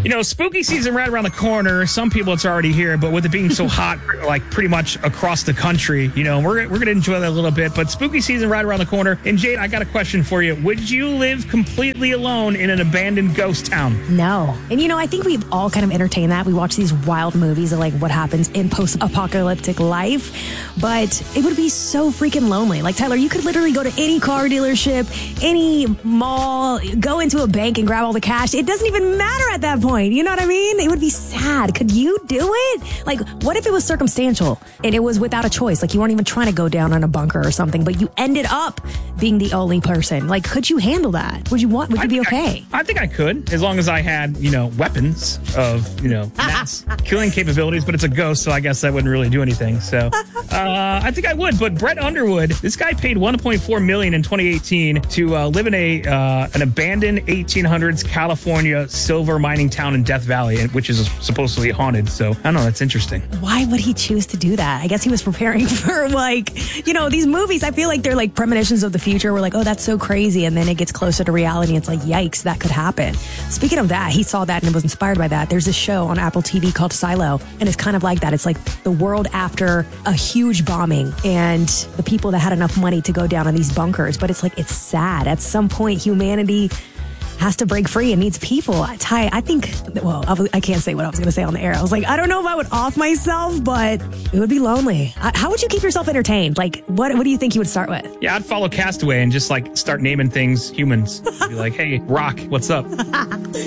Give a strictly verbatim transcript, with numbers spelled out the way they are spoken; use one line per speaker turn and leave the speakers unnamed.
You know, spooky season right around the corner. Some people it's already here, but with it being so hot, like pretty much across the country, you know, we're, we're going to enjoy that a little bit. But spooky season right around the corner. And Jade, I got a question for you. Would you live completely alone in an abandoned ghost town?
No. And, you know, I think we've all kind of entertained that. We watch these wild movies of like what happens in post-apocalyptic life. But it would be so freaking lonely. Like, Tyler, you could literally go to any car dealership, any mall, go into a bank and grab all the cash. It doesn't even matter at that point. You know what I mean? It would be sad. Could you do it? Like, what if it was circumstantial and it was without a choice? Like, you weren't even trying to go down on a bunker or something, but you ended up being the only person. Like, could you handle that? Would you want? Would you be okay?
I, I think I could, as long as I had, you know, weapons of, you know, mass killing capabilities. But it's a ghost, so I guess that wouldn't really do anything. So, uh, I think I would. But Brett Underwood, this guy paid one point four million dollars in twenty eighteen to uh, live in a uh, an abandoned eighteen hundreds California silver mining town in Death Valley, which is supposedly haunted. So I don't know. That's interesting.
Why would he choose to do that? I guess he was preparing for, like, you know, these movies. I feel like they're like premonitions of the future. We're like, oh, that's so crazy. And then it gets closer to reality. It's like, yikes, that could happen. Speaking of that, he saw that and was inspired by that. There's a show on Apple T V called Silo. And it's kind of like that. It's like the world after a huge bombing and the people that had enough money to go down in these bunkers. But it's like, it's sad. At some point, humanity has to break free and needs people. Ty, I think, well, I can't say what I was going to say on the air. I was like, I don't know if I would off myself, but it would be lonely. How would you keep yourself entertained? Like, what what do you think you would start with?
Yeah, I'd follow Castaway and just like start naming things humans. Be like, hey, Rock, what's up?